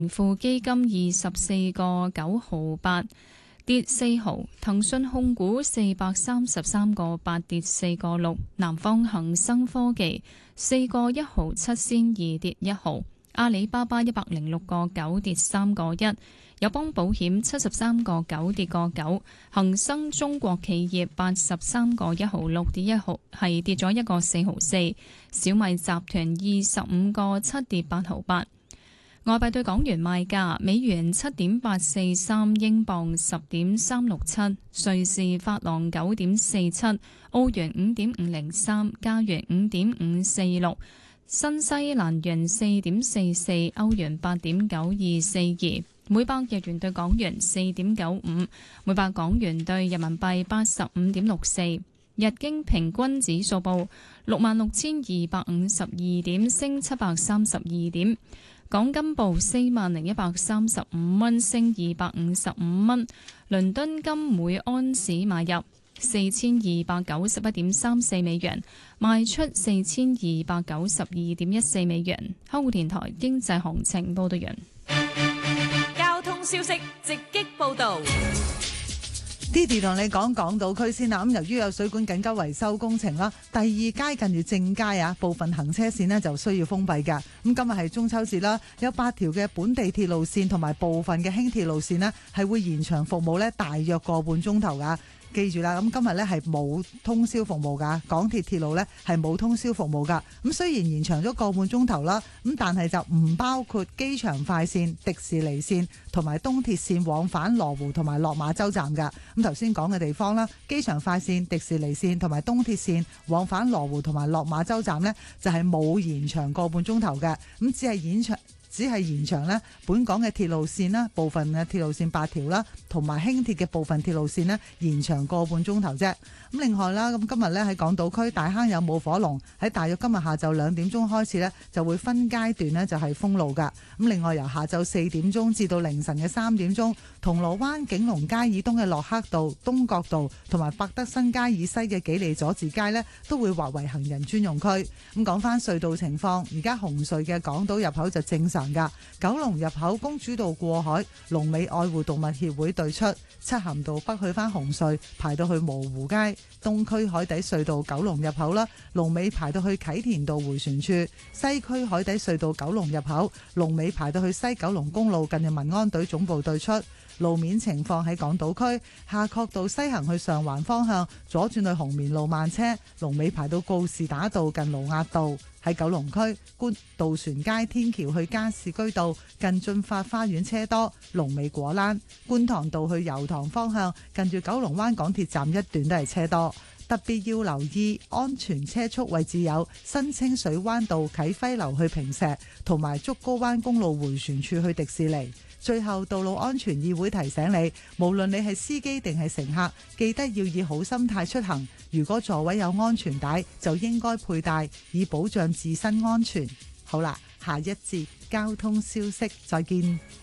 富基金24.9毫8跌4毫，騰訊控股433.8跌4.6，南方恒生科技4.157跌1毫，阿里巴巴106.9跌3.1，友邦保險73.9跌9，恒生中國企業83.1毫6跌1毫，係跌咗1.4毫4，小米集團25.7跌8毫8。外幣對港元賣價：美元7.843，英鎊10.367，瑞士法郎9.47，澳元5.503，加元5.546，新西蘭元4.44，歐元8.9242，每百日元對港元4.95，每百港元對人民幣85.64。日經平均指數報66,252點，升732點。港金報40,135蚊，升255蚊。倫敦金每安士買入4291.34美元，賣出4292.14美元。香港電台經濟行情報道完。 交通消息直擊報道。 Didi 同你講港島區先啦，咁由於有水管緊急維修工程啦，第二街近住正街啊，部分行車線呢就需要封閉㗎。咁今日係中秋節啦，有8條嘅本地鐵路線同埋部分嘅輕鐵路線呢係會延長服務呢大約個半鐘頭㗎。記住啦，咁今日呢係冇通宵服務㗎，港鐵鐵路呢係冇通宵服務㗎。咁雖然延長咗個半鐘頭啦，咁但係就唔包括機場快線、迪士尼線同埋東鐵線往返羅湖同埋落馬洲站㗎。咁頭先講嘅地方啦，機場快線、迪士尼線同埋東鐵線往返羅湖同埋落馬洲站呢，就係冇延長個半鐘頭嘅，咁只係延長呢本港嘅鐵路線啦，部分嘅鐵路線8條啦，同埋輕鐵嘅部分鐵路線呢，延長個半鐘頭啫。咁另外啦，咁今日呢喺港島區大坑有舞火龍，喺大約今日下晝2點鐘開始呢，就會分階段呢就係封路噶。咁另外由下晝4點鐘至到凌晨嘅3點鐘，銅鑼灣景隆街以東嘅駱克道、東角道同埋百德新街以西嘅紀利佐治街呢，都會劃為行人專用區。咁講翻隧道情況，而家紅隧嘅港島入口就正常噶，九龍入口公主道過海，龍尾愛護動物協會對出，漆咸道北去翻紅隧排到去蕪湖街，東區海底隧道九龍入口啦，龍尾排到去啟田道迴旋處，西區海底隧道九龍入口龍尾排到去西九龍公路近住民安隊總部對出。路面情況喺港島區夏慤道西行去上環方向左轉去紅棉路慢車，龍尾排到告士打道近盧押道。喺九龍區渡船街天橋去加士居道近駿發花園車多，龍尾果欄。觀塘道去油塘方向近住九龍灣港鐵站一段都係車多，特別要留意安全車速位置有新清水灣道啟輝樓去坪石，同埋竹篙灣公路迴旋處去迪士尼。最後，道路安全議會提醒你，無論你係司機定係乘客，記得要以好心態出行。如果座位有安全帶，就應該佩戴，以保障自身安全。好啦，下一節交通消息，再見。